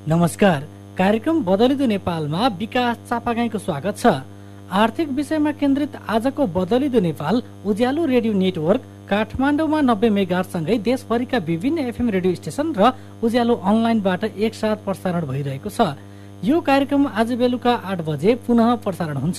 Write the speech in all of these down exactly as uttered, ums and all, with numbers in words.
नमस्कार। कार्यक्रम बदलिदो नेपालमा विकास चापागाईको स्वागत छ। आर्थिक विषयमा केन्द्रित आजको बदलिदो नेपाल उज्यालो रेडियो नेटवर्क काठमाडौँमा नब्बे मेगाहर्जसँगै देशभरिका विभिन्न एफएम रेडियो स्टेशन र उज्यालो अनलाइनबाट एकसाथ प्रसारण भइरहेको छ। यो कार्यक्रम आज बेलुका आठ बजे पुनः प्रसारण हुन्छ।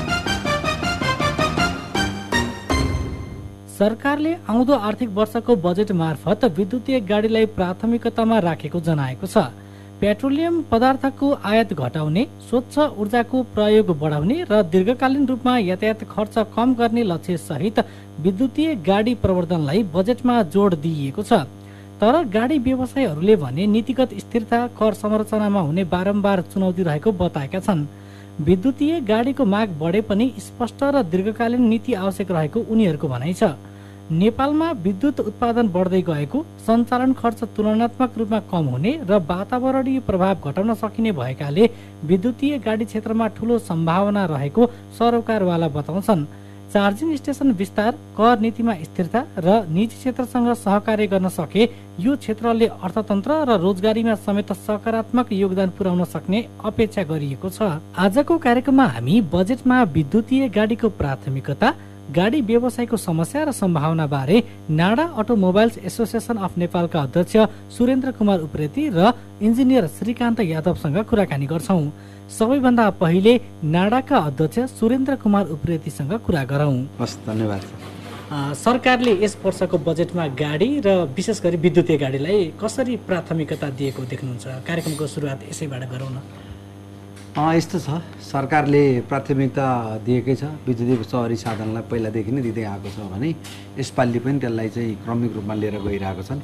सरकारले आउँदो आर्थिक वर्षको बजेट मार्फत विद्युतीय गाडीलाई प्राथमिकतामा राखेको जनाएको छ। पेट्रोलियम पदार्थको आयात घटाउने, स्वच्छ ऊर्जाको प्रयोग बढाउने र दीर्घकालीन रूपमा यातायात खर्च कम गर्ने लक्ष्य सहित विद्युतीय गाडी प्रवर्धनलाई बजेटमा जोड दिइएको छ। तर गाडी व्यवसायीहरूले भने नीतिगत स्थिरता, कर संरचनामा हुने बारम्बार चुनौती रहेको बताएका छन्। विद्युतीय गाडीको माग बढे पनि स्पष्ट र दीर्घकालीन नीति आवश्यक रहेको उनीहरूको भनाइ छ। नेपालमा विद्युत उत्पादन बढ्दै गएको, सञ्चालन खर्च तुलनात्मक रूपमा कम हुने र वातावरणीय प्रभाव घटाउन सकिने भएकाले विद्युतीय गाडी क्षेत्रमा ठूलो सम्भावना रहेको सरोकारवाला बताउँछन्। चार्जिङ स्टेसन विस्तार, कर नीतिमा स्थिरता र निजी क्षेत्रसँग सहकार्य गर्न सके यो क्षेत्रले अर्थतन्त्र र रोजगारीमा समेत सकारात्मक योगदान पुर्याउन सक्ने अपेक्षा गरिएको छ। आजको कार्यक्रममा हामी बजेटमा विद्युतीय गाडीको प्राथमिकता, गाडी व्यवसायको समस्या र सम्भावना बारे नाडा अटोमोबाइल्स एसोसिएसन अफ नेपालका अध्यक्ष सुरेन्द्र कुमार उप्रेती र इन्जिनियर श्रीकान्त यादवसँग कुराकानी गर्छौं। सबैभन्दा पहिले नाडाका अध्यक्ष सुरेन्द्र कुमार उप्रेतीसँग कुरा गरौं। हस्, धन्यवाद। सरकारले यस वर्षको बजेटमा गाडी र विशेष गरी विद्युतीय गाडीलाई कसरी प्राथमिकता दिएको देख्नुहुन्छ? कार्यक्रमको सुरुवात यसैबाट गरौँ न। यस्तो छ, सरकारले प्राथमिकता दिएकै छ। विद्युतीय सहरी साधनलाई पहिलादेखि नै दिँदै आएको छ भने यसपालि पनि त्यसलाई चाहिँ क्रमिक रूपमा लिएर गइरहेको छन्।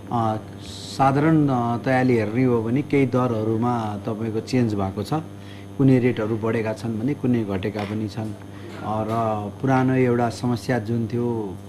साधारणतयाले हेर्ने हो भने केही दरहरूमा तपाईँको चेन्ज भएको छ। कुनै रेटहरू बढेका छन् भने कुनै घटेका पनि छन्। र पुरानो एउटा समस्या जुन थियो,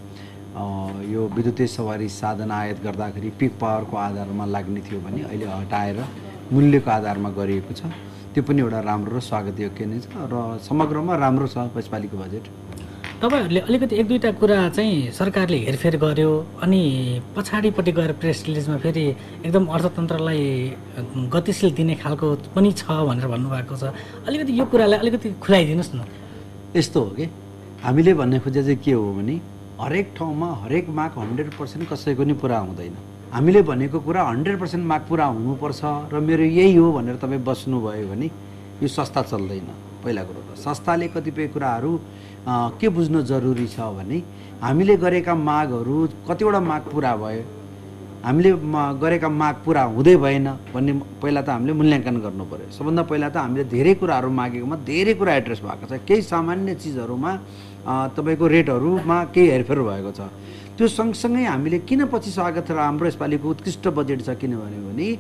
यो विद्युतीय सवारी साधन आयात गर्दाखेरि पिक पावरको आधारमा लाग्ने थियो भने अहिले हटाएर मूल्यको आधारमा गरिएको छ। त्यो पनि एउटा राम्रो र स्वागत योग्य नै छ र समग्रमा राम्रो छ यसपालिको बजेट। तपाईँहरूले अलिकति एक दुईवटा कुरा चाहिँ सरकारले हेरफेर गर्यो अनि पछाडिपट्टि गएर प्रेस रिलिजमा फेरि एकदम अर्थतन्त्रलाई गतिशील दिने खालको पनि छ भनेर भन्नुभएको छ। अलिकति यो कुरालाई अलिकति खुलाइदिनुहोस् न। यस्तो हो कि हामीले भन्ने खोजे चाहिँ के हो भने हरेक ठाउँमा हरेक माग हन्ड्रेड पर्सेन्ट कसैको नि पुरा हुँदैन। हामीले भनेको कुरा हन्ड्रेड पर्सेन्ट माग पुरा हुनुपर्छ र मेरो यही हो भनेर तपाईँ बस्नुभयो भने यो संस्था चल्दैन। पहिला कुरो त संस्थाले कतिपय कुराहरू के बुझ्न जरुरी छ भने हामीले गरेका मागहरू कतिवटा माग पुरा भयो, हामीले गरेका माग पुरा हुँदै भएन भन्ने पहिला त हामीले मूल्याङ्कन गर्नु पर्यो। सबभन्दा पहिला त हामीले धेरै कुराहरू मागेकोमा धेरै कुरा एड्रेस भएको छ। केही सामान्य चिजहरूमा तपाईँको रेटहरूमा केही हेरफेर भएको छ। त्यो सँगसँगै हामीले किन पछि स्वागत र हाम्रो यसपालिको उत्कृष्ट बजेट छ किनभने